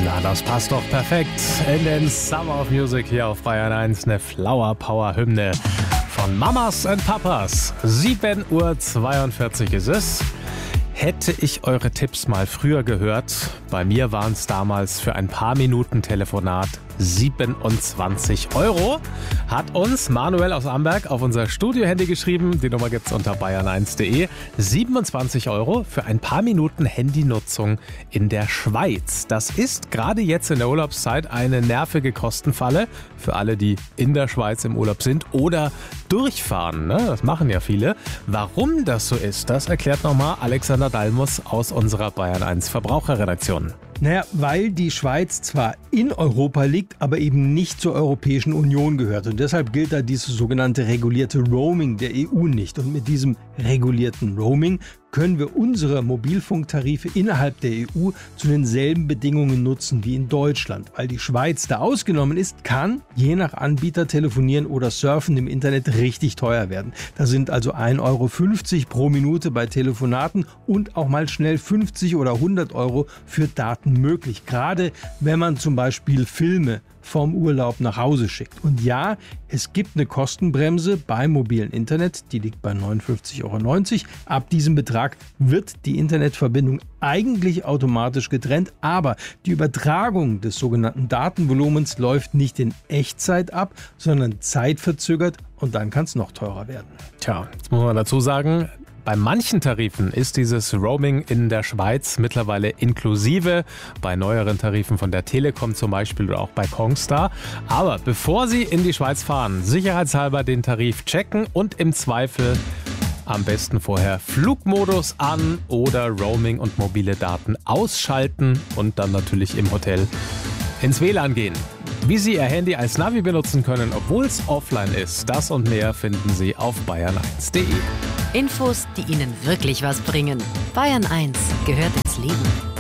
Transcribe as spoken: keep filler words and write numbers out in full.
Na, das passt doch perfekt in den Summer of Music hier auf Bayern eins. Eine Flower Power Hymne von Mamas and Papas. sieben Uhr zweiundvierzig ist es. Hätte ich eure Tipps mal früher gehört, bei mir waren es damals für ein paar Minuten Telefonat siebenundzwanzig Euro, hat uns Manuel aus Amberg auf unser Studio-Handy geschrieben. Die Nummer gibt's unter bayern eins punkt de. siebenundzwanzig Euro für ein paar Minuten Handynutzung in der Schweiz. Das ist gerade jetzt in der Urlaubszeit eine nervige Kostenfalle für alle, die in der Schweiz im Urlaub sind oder durchfahren. Ne? Das machen ja viele. Warum das so ist, das erklärt nochmal Alexander Dalmus aus unserer Bayern eins Verbraucherredaktion. Naja, weil die Schweiz zwar in Europa liegt, aber eben nicht zur Europäischen Union gehört. Und deshalb gilt da dieses sogenannte regulierte Roaming der E U nicht. Und mit diesem regulierten Roaming können wir unsere Mobilfunktarife innerhalb der E U zu denselben Bedingungen nutzen wie in Deutschland. Weil die Schweiz da ausgenommen ist, kann je nach Anbieter telefonieren oder surfen im Internet richtig teuer werden. Da sind also ein Euro fünfzig pro Minute bei Telefonaten und auch mal schnell fünfzig oder hundert Euro für Daten möglich. Gerade wenn man zum Beispiel Filme vom Urlaub nach Hause schickt. Und ja, es gibt eine Kostenbremse beim mobilen Internet, die liegt bei neunundfünfzig Euro neunzig. Ab diesem Betrag wird die Internetverbindung eigentlich automatisch getrennt, aber die Übertragung des sogenannten Datenvolumens läuft nicht in Echtzeit ab, sondern zeitverzögert und dann kann es noch teurer werden. Tja, jetzt muss man dazu sagen, bei manchen Tarifen ist dieses Roaming in der Schweiz mittlerweile inklusive, bei neueren Tarifen von der Telekom zum Beispiel oder auch bei Congstar. Aber bevor Sie in die Schweiz fahren, sicherheitshalber den Tarif checken und im Zweifel am besten vorher Flugmodus an oder Roaming und mobile Daten ausschalten und dann natürlich im Hotel ins W L A N gehen. Wie Sie Ihr Handy als Navi benutzen können, obwohl es offline ist, das und mehr finden Sie auf bayern eins punkt de. Infos, die Ihnen wirklich was bringen. Bayern eins gehört ins Leben.